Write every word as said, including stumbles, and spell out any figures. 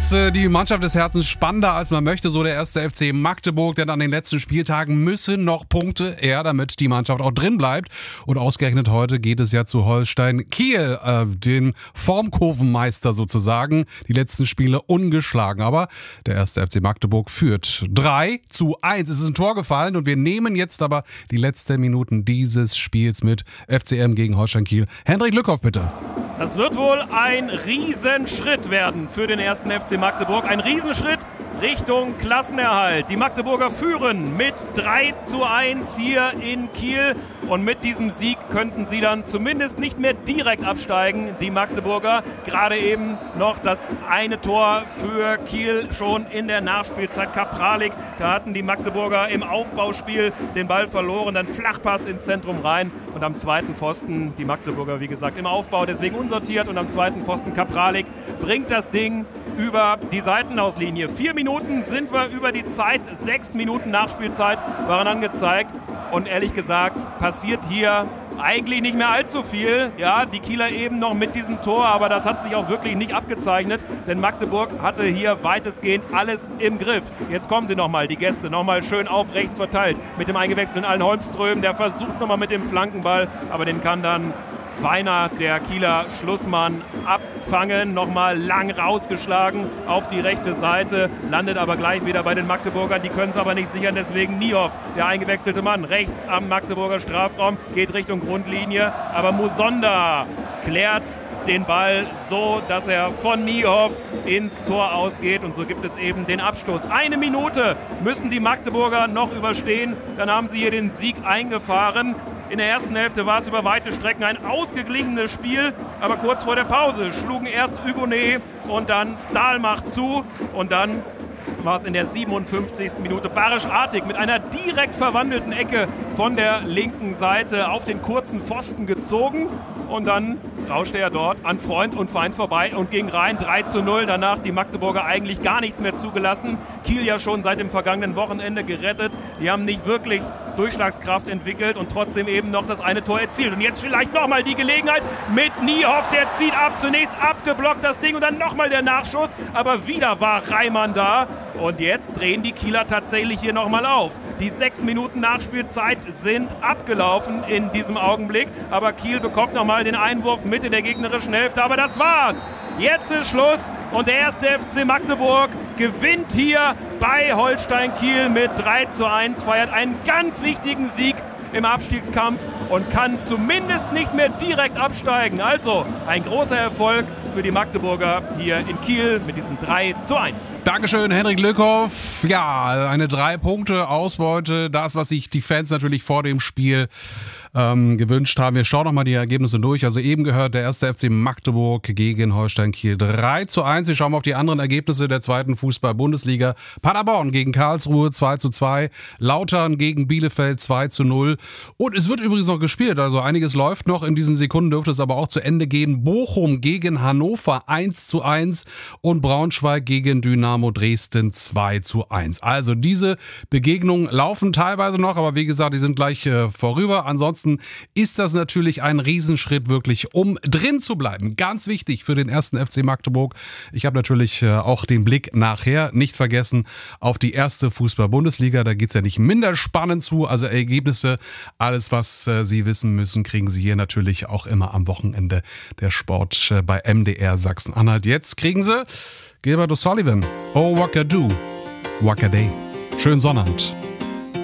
ist äh, die Mannschaft des Herzens spannender, als man möchte, so der erste F C Magdeburg, denn an den letzten Spieltagen müssen noch Punkte her, damit die Mannschaft auch drin bleibt. Und ausgerechnet heute geht es ja zu Holstein Kiel, äh, den Formkurvenmeister sozusagen. Die letzten Spiele ungeschlagen, aber der erste F C Magdeburg führt drei zu eins. Es ist ein Tor gefallen und wir nehmen jetzt aber die letzten Minuten dieses Spiels mit. F C M gegen Holstein Kiel. Hendrik Lückhoff, bitte. Das wird wohl ein Riesenschritt werden für den ersten F C Magdeburg. Ein Riesenschritt Richtung Klassenerhalt. Die Magdeburger führen mit drei zu eins hier in Kiel. Und mit diesem Sieg könnten sie dann zumindest nicht mehr direkt absteigen, die Magdeburger. Gerade eben noch das eine Tor für Kiel schon in der Nachspielzeit. Kapralik, da hatten die Magdeburger im Aufbauspiel den Ball verloren. Dann Flachpass ins Zentrum rein. Und am zweiten Pfosten, die Magdeburger, wie gesagt, im Aufbau, deswegen unsortiert. Und am zweiten Pfosten Kapralik bringt das Ding über die Seitenauslinie. Vier Minuten sind wir über die Zeit. Sechs Minuten Nachspielzeit waren angezeigt. Und ehrlich gesagt, passiert hier eigentlich nicht mehr allzu viel. Ja, die Kieler eben noch mit diesem Tor, aber das hat sich auch wirklich nicht abgezeichnet, denn Magdeburg hatte hier weitestgehend alles im Griff. Jetzt kommen sie nochmal, die Gäste, nochmal schön auf rechts verteilt mit dem eingewechselten Allen Holmström. Der versucht es nochmal mit dem Flankenball, aber den kann dann Weiner, der Kieler Schlussmann, abfangen, nochmal lang rausgeschlagen auf die rechte Seite, landet aber gleich wieder bei den Magdeburgern, die können es aber nicht sichern, deswegen Niehoff, der eingewechselte Mann, rechts am Magdeburger Strafraum, geht Richtung Grundlinie, aber Musonda klärt den Ball so, dass er von Niehoff ins Tor ausgeht und so gibt es eben den Abstoß. Eine Minute müssen die Magdeburger noch überstehen, dann haben sie hier den Sieg eingefahren. In der ersten Hälfte war es über weite Strecken ein ausgeglichenes Spiel, aber kurz vor der Pause schlugen erst Hugonet und dann Stahlmach zu und dann war es in der siebenundfünfzigsten Minute Barisch Artig mit einer direkt verwandelten Ecke von der linken Seite auf den kurzen Pfosten gezogen und dann rauschte er dort an Freund und Feind vorbei und ging rein. drei zu null, danach die Magdeburger eigentlich gar nichts mehr zugelassen. Kiel ja schon seit dem vergangenen Wochenende gerettet. Die haben nicht wirklich Durchschlagskraft entwickelt und trotzdem eben noch das eine Tor erzielt. Und jetzt vielleicht nochmal die Gelegenheit mit Niehoff, der zieht ab, zunächst abgeblockt das Ding und dann nochmal der Nachschuss. Aber wieder war Reimann da und jetzt drehen die Kieler tatsächlich hier nochmal auf. Die sechs Minuten Nachspielzeit sind abgelaufen in diesem Augenblick, aber Kiel bekommt nochmal den Einwurf Mitte der gegnerischen Hälfte, aber das war's. Jetzt ist Schluss und der erste F C Magdeburg gewinnt hier bei Holstein Kiel mit drei zu eins, feiert einen ganz wichtigen Sieg im Abstiegskampf und kann zumindest nicht mehr direkt absteigen. Also ein großer Erfolg für die Magdeburger hier in Kiel mit diesem drei zu eins. Dankeschön, Hendrik Lückhoff. Ja, eine drei Punkte Ausbeute, das, was sich die Fans natürlich vor dem Spiel ähm, gewünscht haben. Wir schauen nochmal die Ergebnisse durch. Also eben gehört der erste F C Magdeburg gegen Holstein Kiel drei zu eins. Wir schauen mal auf die anderen Ergebnisse der zweiten Fußball-Bundesliga. Paderborn gegen Karlsruhe zwei zu zwei, Lautern gegen Bielefeld zwei zu null. Und es wird übrigens noch gespielt, also einiges läuft noch. In diesen Sekunden dürfte es aber auch zu Ende gehen. Bochum gegen Hannover eins zu eins und Braunschweig gegen Dynamo Dresden zwei zu eins. Also diese Begegnungen laufen teilweise noch, aber wie gesagt, die sind gleich äh, vorüber. Ansonsten ist das natürlich ein Riesenschritt wirklich, um drin zu bleiben. Ganz wichtig für den ersten F C Magdeburg. Ich habe natürlich äh, auch den Blick nachher nicht vergessen auf die erste Fußball-Bundesliga. Da geht es ja nicht minder spannend zu. Also Ergebnisse, alles was äh, Sie wissen müssen, kriegen Sie hier natürlich auch immer am Wochenende der Sport äh, bei M D R Sachsen-Anhalt. Jetzt kriegen Sie Gilbert O'Sullivan. Oh, Wacka Do, Wacka Day. Schönen Sonnabend.